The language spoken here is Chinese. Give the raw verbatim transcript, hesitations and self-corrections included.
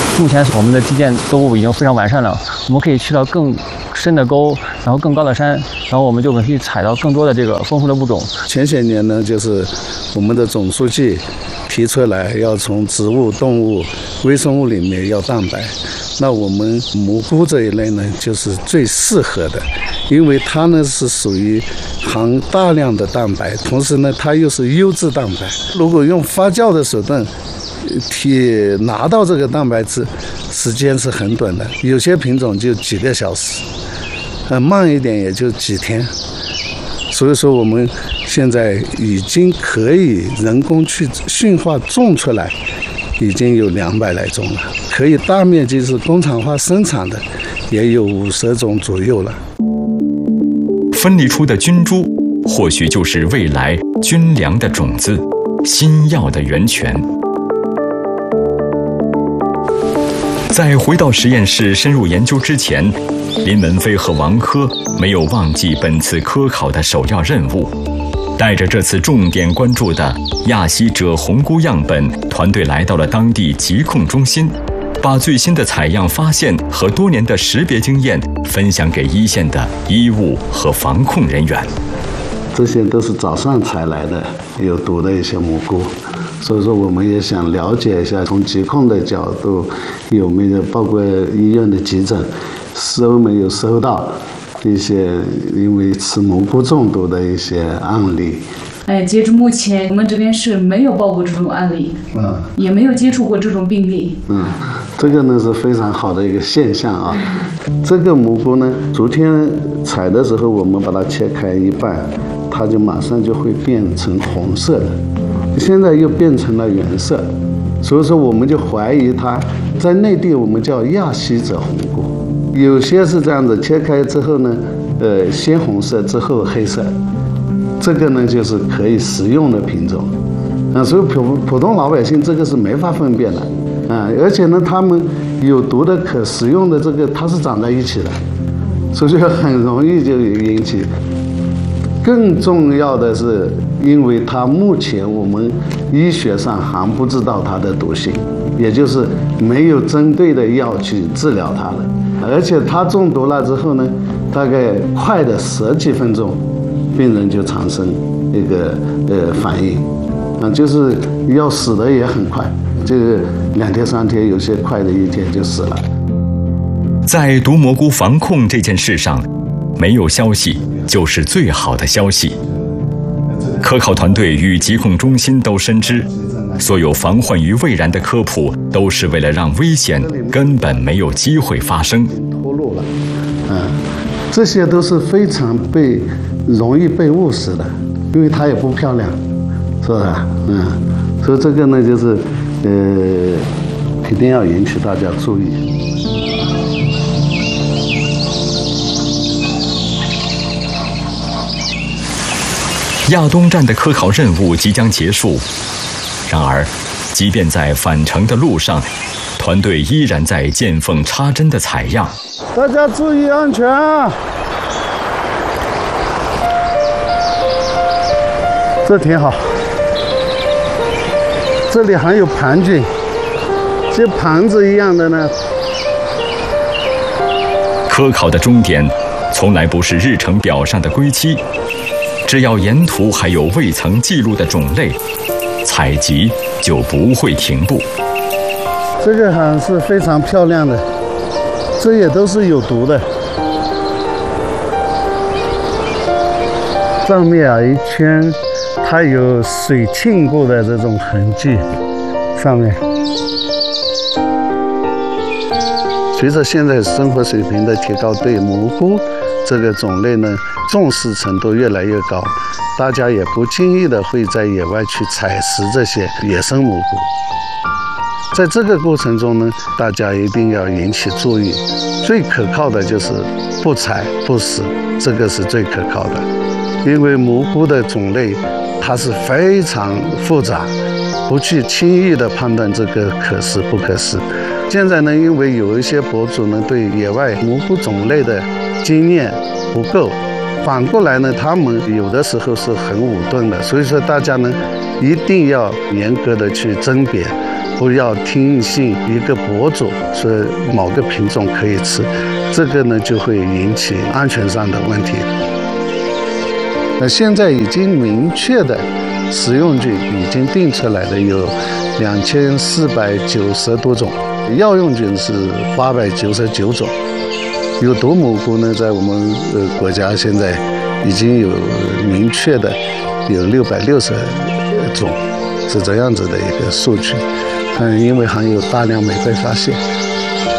目前我们的基建都已经非常完善了，我们可以去到更深的沟，然后更高的山，然后我们就可以采到更多的这个丰富的物种。 前些年呢，就是我们的总书记提出来要从植物、动物、微生物里面要蛋白，那我们蘑菇这一类呢，就是最适合的，因为它呢是属于含大量的蛋白，同时呢它又是优质蛋白。如果用发酵的手段提拿到这个蛋白质，时间是很短的，有些品种就几个小时，呃，慢一点也就几天。所以说我们现在已经可以人工去驯化种出来，已经有两百来种了，可以大面积是工厂化生产的，也有五十种左右了。 分离出的菌株，或许就是未来军粮的种子，新药的源泉。在回到实验室深入研究之前，林文飞和王珂没有忘记本次科考的首要任务，带着这次重点关注的亚希者红菇样本，团队来到了当地疾控中心，把最新的采样发现和多年的识别经验分享给一线的医务和防控人员。 这些都是早上采来的有毒的一些蘑菇，所以说我们也想了解一下，从疾控的角度有没有，包括医院的急诊收没有收到一些因为吃蘑菇中毒的一些案例。 哎，截至目前，我们这边是没有报过这种案例，嗯，也没有接触过这种病例。 嗯，这个呢是非常好的一个现象啊。这个蘑菇呢，昨天采的时候，我们把它切开一半，它就马上就会变成红色的，现在又变成了原色，所以说我们就怀疑它在内地我们叫亚希者红菇，有些是这样子，切开之后呢，呃，先红色之后黑色。这个呢就是可以食用的品种，啊，所以普普通老百姓这个是没法分辨的，啊，而且呢，它们有毒的可食用的这个它是长在一起的，所以很容易就引起。更重要的是，因为它目前我们医学上还不知道它的毒性，也就是没有针对的药去治疗它的，而且它中毒了之后呢，大概快的十几分钟。病人就产生一个呃反应，啊，就是要死的也很快，这个两天三天，有些快的一天就死了。 在毒蘑菇防控这件事上，没有消息就是最好的消息。科考团队与疾控中心都深知，所有防患于未然的科普都是为了让危险根本没有机会发生。 脱落了，嗯，这些都是非常被。容易被误食的，因为它也不漂亮，是吧？嗯，所以这个呢，就是呃，一定要引起大家注意。 亚东站的科考任务即将结束，然而，即便在返程的路上，团队依然在见缝插针的采样。 大家注意安全啊！这挺好，这里还有盘菌，像盘子一样的呢。 科考的终点从来不是日程表上的归期，只要沿途还有未曾记录的种类，采集就不会停步。 这个还是非常漂亮的，这也都是有毒的。上面啊一圈。它有水浸过的这种痕迹，上面。随着现在生活水平的提高，对蘑菇这个种类呢重视程度越来越高，大家也不经意的会在野外去采食这些野生蘑菇。在这个过程中呢，大家一定要引起注意，最可靠的就是不采不食，这个是最可靠的，因为蘑菇的种类。它是非常复杂，不去轻易的判断这个可食不可食。现在呢，因为有一些博主呢对野外蘑菇种类的经验不够，反过来呢，他们有的时候是很武断的，所以说大家呢一定要严格的去甄别， 不要听信一个博主说某个品种可以吃，这个呢就会引起安全上的问题。那现在已经明确的食用菌已经定出来的有两千四百九十多种，药用菌是八百九十九种。有毒蘑菇呢，在我们呃国家现在已经有明确的有六百六十种，是这样子的一个数据。嗯，因为含有大量镁被发现。